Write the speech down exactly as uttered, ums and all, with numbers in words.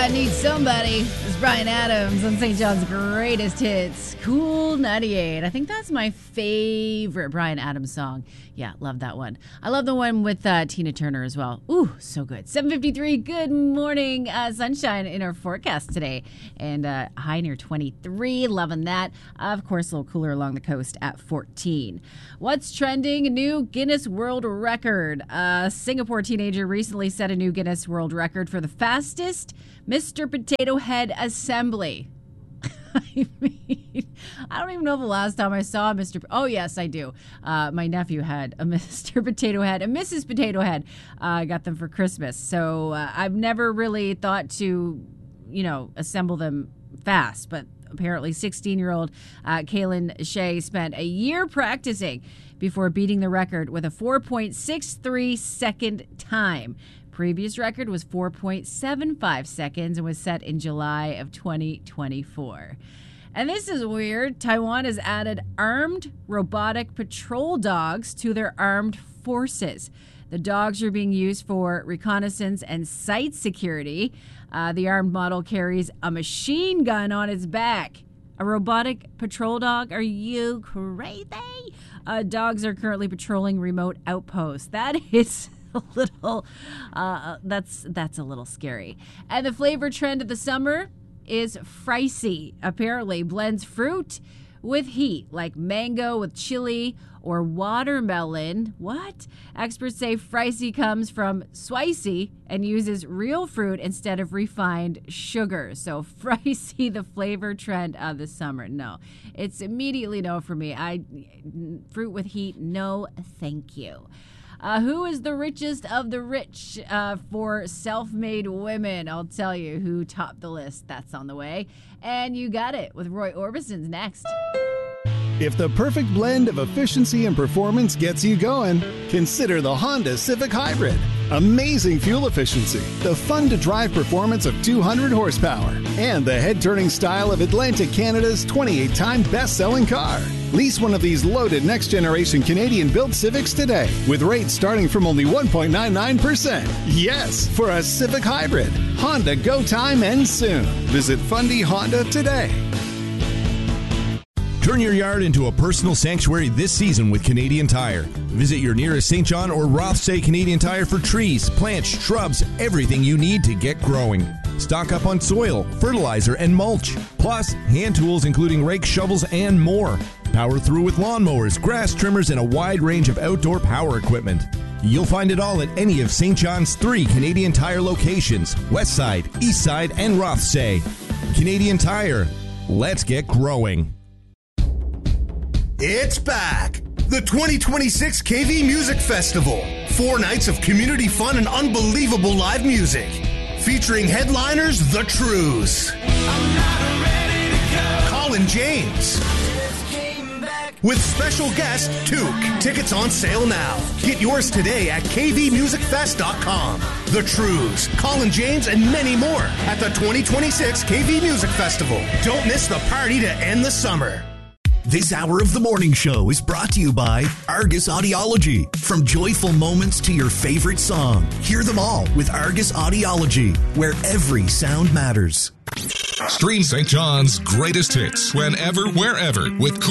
I Need Somebody. It's Bryan Adams on Saint John's Greatest Hits. Cool ninety-eight. I think that's my favorite Bryan Adams song. Yeah, love that one. I love the one with uh, Tina Turner as well. Ooh, so good. seven fifty-three, good morning. Uh, sunshine in our forecast today. And uh, high near twenty-three. Loving that. Uh, of course, a little cooler along the coast at fourteen. What's trending? New Guinness World Record. A Singapore teenager recently set a new Guinness World Record for the fastest Mister Potato Head assembly. I mean, I don't even know the last time I saw Mister P- oh, yes, I do. Uh, my nephew had a Mister Potato Head, a Missus Potato Head. I uh, got them for Christmas. So uh, I've never really thought to, you know, assemble them fast. But apparently sixteen-year-old uh, Kaylin Shea spent a year practicing before beating the record with a four point six three second time. Previous record was four point seven five seconds and was set in July of twenty twenty-four. And this is weird. Taiwan has added armed robotic patrol dogs to their armed forces. The dogs are being used for reconnaissance and site security. Uh, the armed model carries a machine gun on its back. A robotic patrol dog? Are you crazy? Uh, dogs are currently patrolling remote outposts. That is a little, uh, that's that's a little scary. And the flavor trend of the summer is Fricey. Apparently blends fruit with heat, like mango with chili or watermelon. What? Experts say Fricey comes from Swicy and uses real fruit instead of refined sugar. So Fricey, the flavor trend of the summer. No, it's immediately no for me. I fruit with heat, no thank you. Uh, who is the richest of the rich uh, for self-made women? I'll tell you who topped the list. That's on the way. And you got it with Roy Orbison's next. If the perfect blend of efficiency and performance gets you going, consider the Honda Civic Hybrid. Amazing fuel efficiency, the fun-to-drive performance of two hundred horsepower, and the head-turning style of Atlantic Canada's twenty-eight time best-selling car. Lease one of these loaded next-generation Canadian-built Civics today with rates starting from only one point nine nine percent. Yes, for a Civic Hybrid. Honda Go Time ends soon. Visit Fundy Honda today. Turn your yard into a personal sanctuary this season with Canadian Tire. Visit your nearest Saint John or Rothsay Canadian Tire for trees, plants, shrubs, everything you need to get growing. Stock up on soil, fertilizer, and mulch. Plus, hand tools including rakes, shovels, and more. Power through with lawnmowers, grass trimmers, and a wide range of outdoor power equipment. You'll find it all at any of Saint John's three Canadian Tire locations, Westside, Eastside, and Rothsay. Canadian Tire. Let's get growing. It's back! The twenty twenty-six K V Music Festival. Four nights of community fun and unbelievable live music. Featuring headliners The Trues. I'm not ready to go. Colin James. With special guest Took. Tickets on sale now. Get yours today at k v music fest dot com. The Trues, Colin James, and many more at the twenty twenty-six K V Music Festival. Don't miss the party to end the summer. This hour of the morning show is brought to you by Argus Audiology. From joyful moments to your favorite song, hear them all with Argus Audiology, where every sound matters. Stream Saint John's greatest hits whenever, wherever with